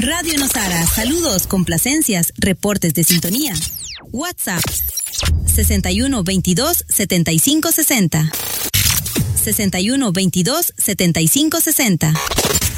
Radio Nosara, saludos, complacencias, reportes de sintonía. WhatsApp 61 22 75 60. 61 22 75 60.